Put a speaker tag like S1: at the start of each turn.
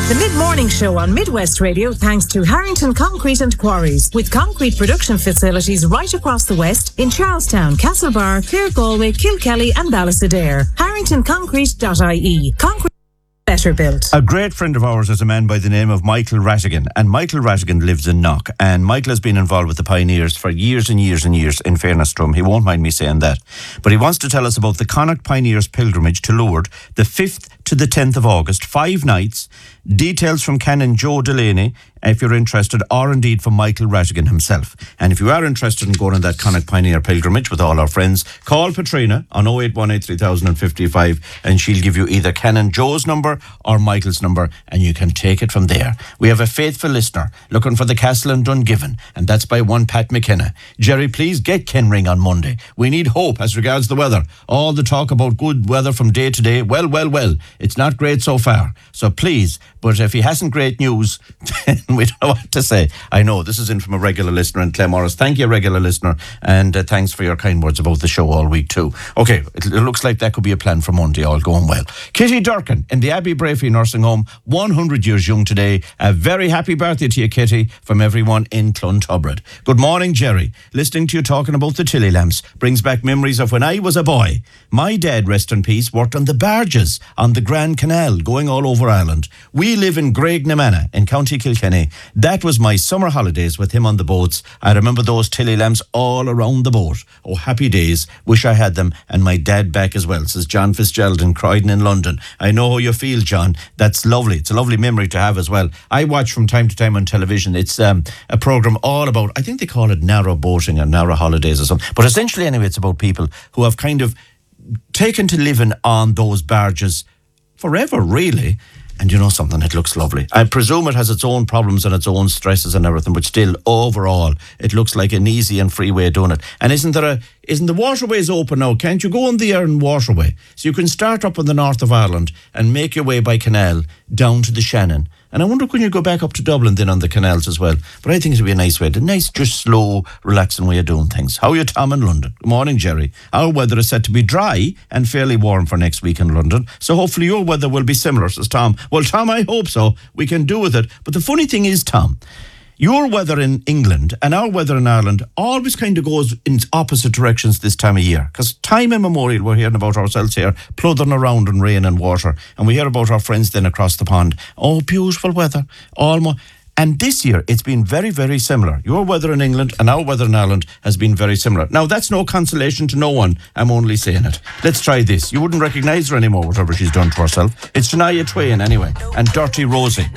S1: The mid-morning show on Midwest Radio thanks to Harrington Concrete and Quarries, with concrete production facilities right across the West in Charlestown, Castlebar, Clare, Galway, Kilkelly and Ballysadare. HarringtonConcrete.ie. Concrete better built.
S2: A great friend of ours is a man by the name of Michael Rattigan, and Michael Rattigan lives in Knock, and Michael has been involved with the Pioneers for years and years and years, in fairness to him. He won't mind me saying that. But he wants to tell us about the Connacht Pioneers pilgrimage to Lourdes, the 5th to the 10th of August, 5 nights. Details from Canon Joe Delaney, if you're interested, or indeed from Michael Rattigan himself. And if you are interested in going on that Connacht Pioneer pilgrimage with all our friends, call Patrina on 0818 3055 and she'll give you either Canon Joe's number or Michael's number, and you can take it from there. We have a faithful listener looking for the Castle in Dungiven, and that's by one Pat McKenna. Jerry, please get Ken Ring on Monday. We need hope as regards the weather. All the talk about good weather from day to day, well, it's not great so far. So please, but if he hasn't great news, then we don't know what to say. I know, this is in from a regular listener in Claremorris. Thank you, regular listener, and thanks for your kind words about the show all week too. Okay, it looks like that could be a plan for Monday, all going well. Kitty Durkin in the Abbey Brafey Nursing Home, 100 years young today. A very happy birthday to you, Kitty, from everyone in Clonturbrid. Good morning, Jerry. Listening to you talking about the Tilly lamps brings back memories of when I was a boy. My dad, rest in peace, worked on the barges on the Grand Canal going all over Ireland. We live in Graignamanagh in County Kilkenny. That was my summer holidays with him on the boats. I remember those Tilly lamps all around the boat. Oh, happy days. Wish I had them, and my dad back as well, says John Fitzgerald in Croydon in London. I know how you feel, John. That's lovely. It's a lovely memory to have as well. I watch from time to time on television. It's a programme all about, I think they call it narrow boating or narrow holidays or something. But essentially anyway, it's about people who have kind of taken to living on those barges forever, really. And you know something, it looks lovely. I presume it has its own problems and its own stresses and everything, but still, overall, it looks like an easy and free way of doing it. And isn't the waterways open now? Can't you go on the Erin waterway? So you can start up in the north of Ireland and make your way by canal down to the Shannon. And I wonder, can you go back up to Dublin then on the canals as well? But I think it would be a nice way, a nice, just slow, relaxing way of doing things. How are you, Tom, in London? Good morning, Jerry. Our weather is set to be dry and fairly warm for next week in London. So hopefully your weather will be similar, says Tom. Well, Tom, I hope so. We can do with it. But the funny thing is, Tom, your weather in England and our weather in Ireland always kind of goes in opposite directions this time of year. Because time immemorial, we're hearing about ourselves here, plodding around in rain and water. And we hear about our friends then across the pond. Oh, beautiful weather. Almost. And this year, it's been very, very similar. Your weather in England and our weather in Ireland has been very similar. Now, that's no consolation to no one. I'm only saying it. Let's try this. You wouldn't recognise her anymore, whatever she's done to herself. It's Shania Twain, anyway, and Dirty Rosie.